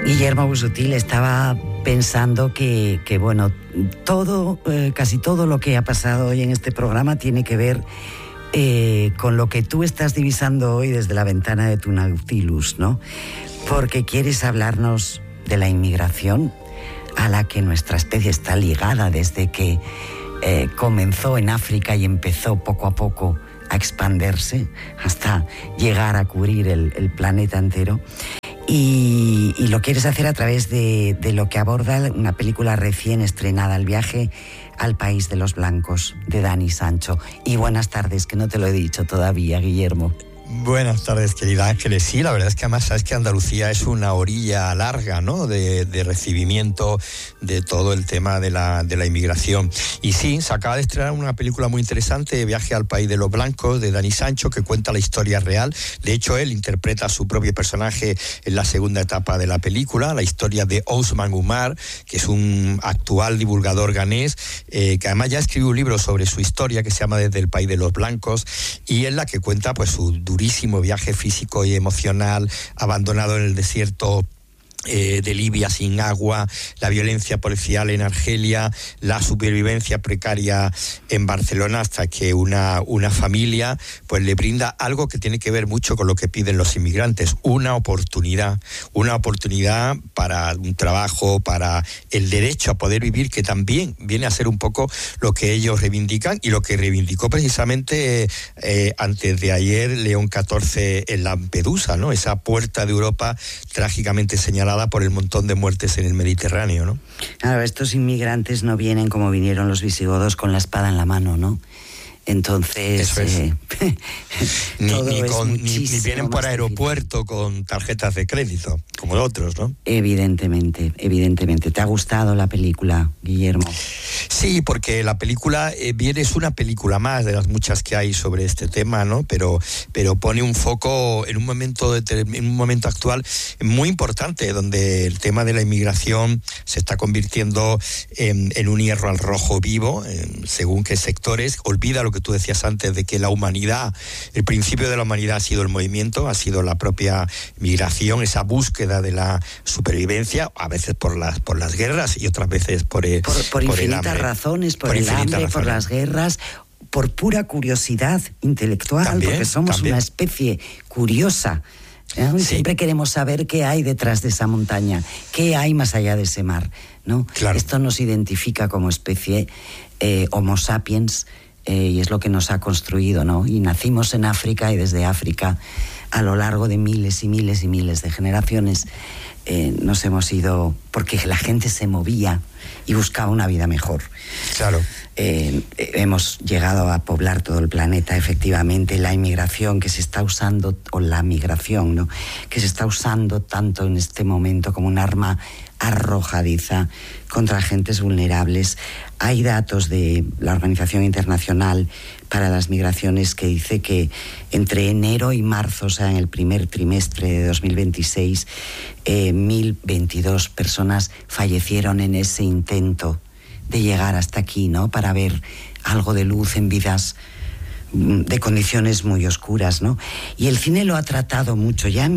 Guillermo Busutil, estaba pensando que bueno, casi todo lo que ha pasado hoy en este programa tiene que ver con lo que tú estás divisando hoy desde la ventana de tu Nautilus, ¿no? Porque quieres hablarnos de la inmigración a la que nuestra especie está ligada desde que comenzó en África y empezó poco a poco a expandirse hasta llegar a cubrir el planeta entero. Y lo quieres hacer a través de lo que aborda una película recién estrenada, El viaje al país de los blancos, de Dani Sancho. Y buenas tardes, que no te lo he dicho todavía, Guillermo. Buenas tardes, querida Ángeles. Sí, la verdad es que además sabes que Andalucía es una orilla larga, ¿no?, de recibimiento de todo el tema de la inmigración. Y sí, se acaba de estrenar una película muy interesante, Viaje al país de los blancos, de Dani Sancho, que cuenta la historia real. De hecho, él interpreta a su propio personaje en la segunda etapa de la película, la historia de Ousmane Oumar, que es un actual divulgador ganés, que además ya escribió un libro sobre su historia que se llama Desde el país de los blancos, y es la que cuenta pues su durísimo viaje físico y emocional, abandonado en el desierto de Libia sin agua, la violencia policial en Argelia, la supervivencia precaria en Barcelona, hasta que una familia pues le brinda algo que tiene que ver mucho con lo que piden los inmigrantes, una oportunidad para un trabajo, para el derecho a poder vivir, que también viene a ser un poco lo que ellos reivindican y lo que reivindicó precisamente antes de ayer León XIV en Lampedusa, ¿no? Esa puerta de Europa trágicamente señalada por el montón de muertes en el Mediterráneo, ¿no? Claro, estos inmigrantes no vienen como vinieron los visigodos con la espada en la mano, ¿no? Entonces, eso es. ni vienen por aeropuerto difícil. Con tarjetas de crédito, como otros, ¿no? Evidentemente. ¿Te ha gustado la película, Guillermo? Sí, porque la película es una película más de las muchas que hay sobre este tema, ¿no? Pero pone un foco en un momento actual muy importante, donde el tema de la inmigración se está convirtiendo en un hierro al rojo vivo, según qué sectores. Olvida lo que tú decías antes de que la humanidad, el principio de la humanidad ha sido el movimiento, ha sido la propia migración, esa búsqueda de la supervivencia, a veces por las guerras y otras veces por infinitas razones, por el hambre, por las guerras, por pura curiosidad intelectual, porque somos una especie curiosa. Sí. Siempre queremos saber qué hay detrás de esa montaña, qué hay más allá de ese mar, ¿no? Claro. Esto nos identifica como especie Homo sapiens, y es lo que nos ha construido, ¿no? Y nacimos en África, y desde África, a lo largo de miles y miles y miles de generaciones, nos hemos ido porque la gente se movía y buscaba una vida mejor. Claro. Hemos llegado a poblar todo el planeta, efectivamente. La inmigración que se está usando, o la migración, ¿no?, que se está usando tanto en este momento como un arma arrojadiza contra agentes vulnerables. Hay datos de la Organización Internacional para las Migraciones que dice que entre enero y marzo, o sea, en el primer trimestre de 2026, 1.022 personas fallecieron en ese intento de llegar hasta aquí, ¿no?, para ver algo de luz en vidas de condiciones muy oscuras, ¿no? Y el cine lo ha tratado mucho. Ya en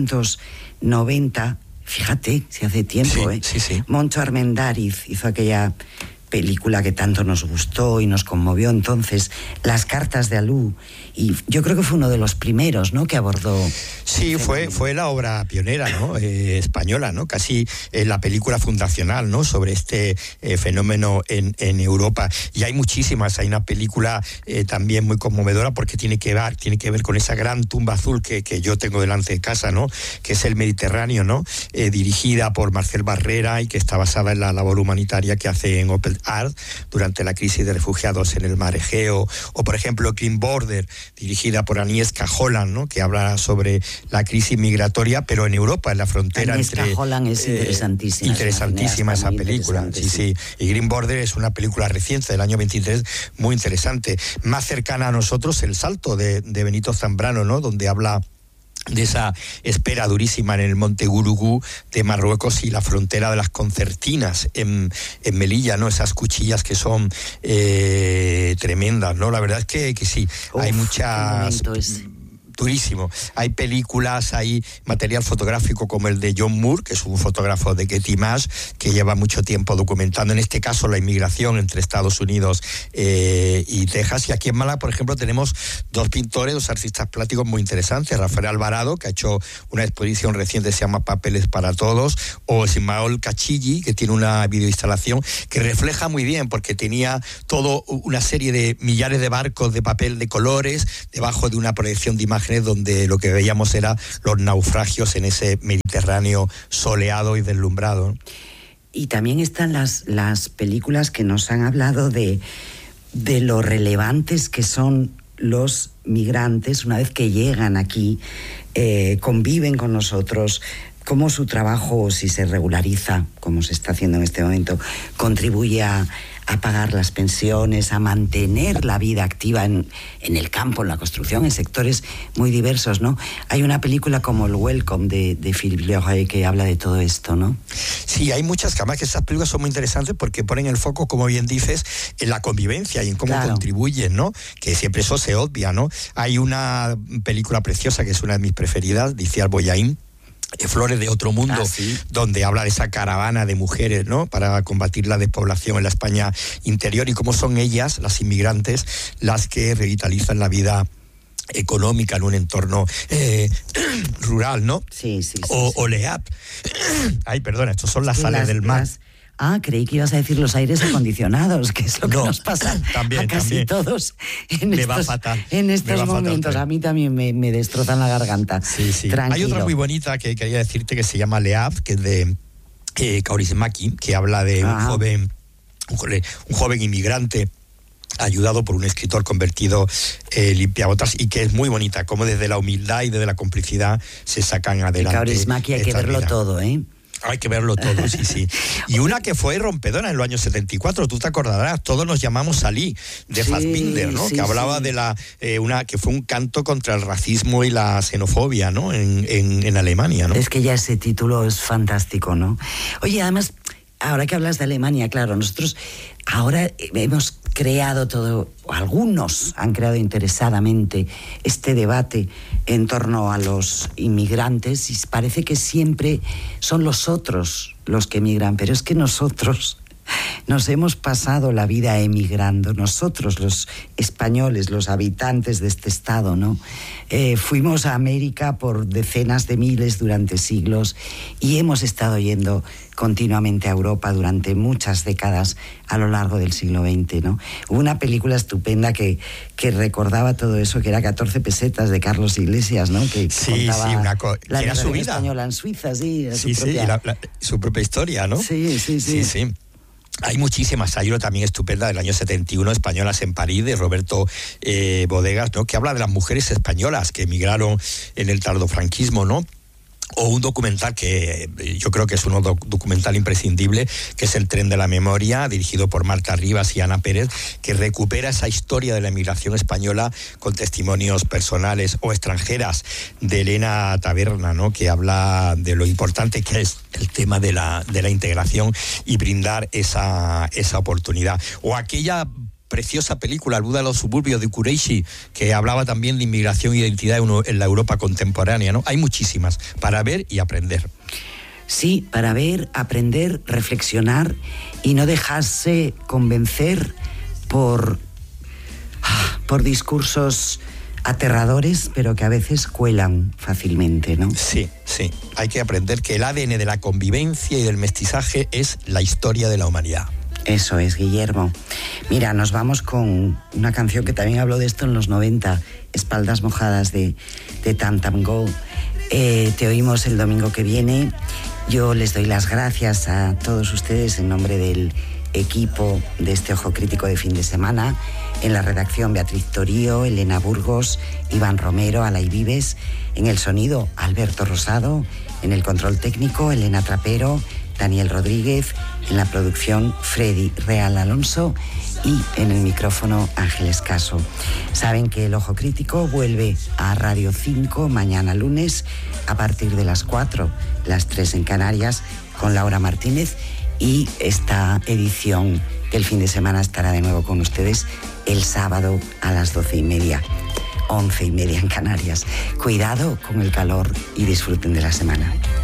1990, fíjate, si hace tiempo, sí. Moncho Armendáriz hizo aquella película que tanto nos gustó y nos conmovió entonces, Las cartas de Alú, y yo creo que fue uno de los primeros, ¿no?, que abordó. Sí, fue la obra pionera, ¿no?, española, ¿no?, casi la película fundacional, ¿no?, sobre este fenómeno en Europa. Y hay muchísimas. Hay una película también muy conmovedora porque tiene que ver con esa gran tumba azul que yo tengo delante de casa, ¿no?, que es el Mediterráneo, ¿no?, dirigida por Marcel Barrera y que está basada en la labor humanitaria que hace en Open Art durante la crisis de refugiados en el mar Egeo. O, por ejemplo, Green Border, dirigida por Agnieszka Holland, ¿no?, que habla sobre la crisis migratoria, pero en Europa, en la frontera Agnieszka Holland es interesantísima. Interesantísima esa película. Sí. Y Green Border es una película reciente del año 23, muy interesante. Más cercana a nosotros, El salto de Benito Zambrano, ¿no?, donde habla de esa espera durísima en el monte Gurugú de Marruecos y la frontera de las concertinas en Melilla, ¿no? Esas cuchillas que son tremendas, ¿no? La verdad es que sí, hay muchas durísimo. Hay películas, hay material fotográfico como el de John Moore, que es un fotógrafo de Getty Images, que lleva mucho tiempo documentando, en este caso, la inmigración entre Estados Unidos y Texas. Y aquí en Málaga, por ejemplo, tenemos dos pintores, dos artistas plásticos muy interesantes. Rafael Alvarado, que ha hecho una exposición reciente, se llama Papeles para Todos, o Ismael Cachilli, que tiene una videoinstalación que refleja muy bien, porque tenía todo una serie de millares de barcos de papel de colores debajo de una proyección de imágenes donde lo que veíamos era los naufragios en ese Mediterráneo soleado y deslumbrado. Y también están las películas que nos han hablado de lo relevantes que son los migrantes una vez que llegan aquí, conviven con nosotros, cómo su trabajo, si se regulariza, como se está haciendo en este momento, contribuye a pagar las pensiones, a mantener la vida activa en el campo, en la construcción, en sectores muy diversos, ¿no? Hay una película como El Welcome de Philippe Leray que habla de todo esto, ¿no? Sí, hay muchas, que además que esas películas son muy interesantes porque ponen el foco, como bien dices, en la convivencia y en cómo contribuyen, ¿no? Que siempre eso se obvia, ¿no? Hay una película preciosa que es una de mis preferidas, de Iciar Boyain, Flores de otro mundo, ¿sí? Donde habla de esa caravana de mujeres, ¿no? Para combatir la despoblación en la España interior y cómo son ellas, las inmigrantes, las que revitalizan la vida económica en un entorno rural, ¿no? Sí. O LEAP. Ay, perdona, estos son las sales del mar. Creí que ibas a decir los aires acondicionados, que es lo que nos pasa a casi todos en estos momentos. A mí también me destrozan la garganta. Sí. Hay otra muy bonita que quería decirte que se llama Leab, que es de Kaurismäki, que habla de un joven inmigrante ayudado por un escritor convertido limpiabotas, y que es muy bonita, como desde la humildad y desde la complicidad se sacan adelante. Kaurismäki hay que verlo todo, ¿eh? Hay que verlo todo, sí. Y una que fue rompedora en los años 74, tú te acordarás, todos nos llamamos Salí, de Fassbinder, ¿no? Que hablaba de que fue un canto contra el racismo y la xenofobia, ¿no? En Alemania, ¿no? Es que ya ese título es fantástico, ¿no? Oye, además, ahora que hablas de Alemania, claro, nosotros ahora hemos creado todo, o algunos han creado interesadamente este debate en torno a los inmigrantes, y parece que siempre son los otros los que emigran, pero es que nosotros nos hemos pasado la vida emigrando, nosotros los españoles, los habitantes de este estado, ¿no? Fuimos a América por decenas de miles durante siglos y hemos estado yendo continuamente a Europa durante muchas décadas a lo largo del siglo XX, ¿no? Hubo una película estupenda que recordaba todo eso, que era 14 pesetas, de Carlos Iglesias, ¿no? Que contaba la era su vida española en Suiza, su propia historia, ¿no? Sí. Hay muchísimas, hay una también estupenda del año 71, Españolas en París, de Roberto Bodegas, ¿no? Que habla de las mujeres españolas que emigraron en el tardofranquismo, ¿no? O un documental que yo creo que es un documental imprescindible, que es El tren de la memoria, dirigido por Marta Rivas y Ana Pérez, que recupera esa historia de la emigración española con testimonios personales o extranjeras, de Elena Taberna, ¿no? Que habla de lo importante que es el tema de la integración y brindar esa oportunidad. O aquella preciosa película, Buda de los suburbios, de Kureishi, que hablaba también de inmigración e identidad en la Europa contemporánea, ¿no? Hay muchísimas para ver y aprender. Sí, para ver, aprender, reflexionar y no dejarse convencer por discursos aterradores, pero que a veces cuelan fácilmente, ¿no? Sí. Hay que aprender que el ADN de la convivencia y del mestizaje es la historia de la humanidad. Eso es, Guillermo. Mira, nos vamos con una canción que también habló de esto en los 90, Espaldas mojadas de Tam Tam Go. Te oímos el domingo que viene. Yo les doy las gracias a todos ustedes en nombre del equipo de este Ojo Crítico de fin de semana. En la redacción, Beatriz Torío, Elena Burgos, Iván Romero, Alay Vives. En el sonido, Alberto Rosado. En el control técnico, Elena Trapero, Daniel Rodríguez. En la producción, Freddy Real Alonso, y en el micrófono, Ángeles Caso. Saben que el Ojo Crítico vuelve a Radio 5 mañana lunes a partir de las 4, las 3 en Canarias, con Laura Martínez, y esta edición del fin de semana estará de nuevo con ustedes el sábado a las 12:30. 11:30 en Canarias. Cuidado con el calor y disfruten de la semana.